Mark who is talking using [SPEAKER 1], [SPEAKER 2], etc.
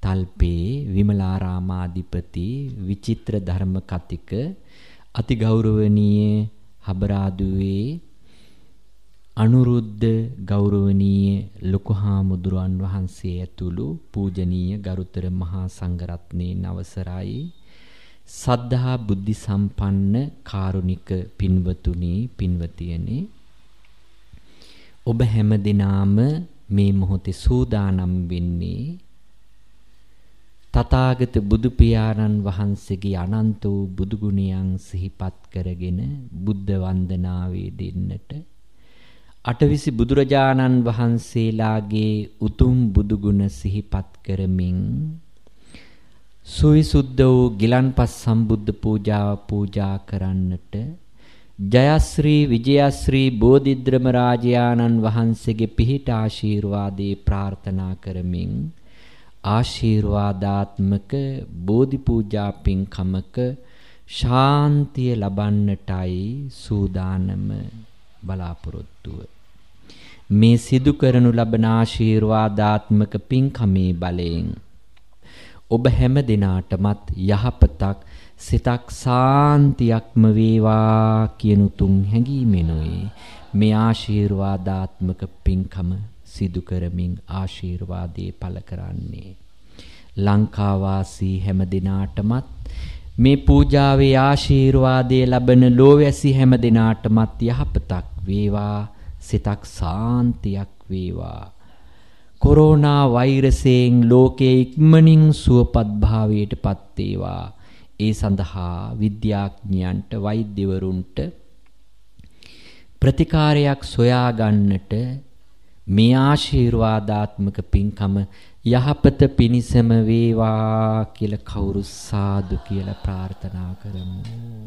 [SPEAKER 1] තල්පේ විමලාරාමාධිපති විචිත්‍ර ධර්ම කතික අති ගෞරවනීය හබරාදුවේ අනුරුද්ධ ගෞරවනීය ලොකු හාමුදුරුවන් වහන්සේ ඇතුළු පූජනීය ගරුතර මහා සංඝරත්නයන් අවසරයි. සද්ධා බුද්ධ සම්පන්න කාරුණික පින්වතුනි පින්වතියනි, ඔබ හැම දිනාම මේ මොහොතේ සූදානම් වෙන්නේ තථාගත බුදු පියාණන් වහන්සේගේ අනන්ත වූ බුදු ගුණයන් සිහිපත් කරගෙන බුද්ධ වන්දනාවේ දෙන්නට, අටවිසි බුදුරජාණන් වහන්සේලාගේ උතුම් බුදු ගුණ සිහිපත් කරමින් සුවිසුද්ධ වූ ගිලන්පස් සම්බුද්ධ පූජාව පූජා කරන්නට, ජයශ්‍රී විජයශ්‍රී බෝධිද්‍රම රාජයාණන් වහන්සේගේ පිහිට ආශිර්වාදේ ප්‍රාර්ථනා කරමින් ආශිර්වාදාත්මක බෝධි පූජා පින්කමක ශාන්තිය ලබන්නටයි සූදානම බලාපොරොත්තුව. මේ සිදු කරනු ලබන ආශිර්වාදාත්මක පින්කමේ බලයෙන් ඔබ හැම දිනාටමත් යහපතක් සිතක් සාන්තියක්ම වේවා කියන උතුම් හැඟීමෙනුයි මේ ආශිර්වාදාත්මක පින්කම සිදු කරමින් ආශිර්වාදේ පළ කරන්නේ. ලංකාවාසී හැම දිනාටමත් මේ පූජාවේ ආශිර්වාදයේ ලබන ලෝවැසි හැම දිනාටමත් යහපතක් වේවා, සිතක් සාන්තියක් වේවා. කොරෝනා වෛරසයෙන් ලෝකයේ ඉක්මනින් සුවපත් භාවයට පත් වේවා. ඒ සඳහා විද්‍යාඥයන්ට වෛද්‍යවරුන්ට ප්‍රතිකාරයක් සොයා ගන්නට මේ ආශිර්වාදාත්මක පින්කම යහපත පිණිසම වේවා කියලා කවුරු සාදු කියලා ප්‍රාර්ථනා කරමු.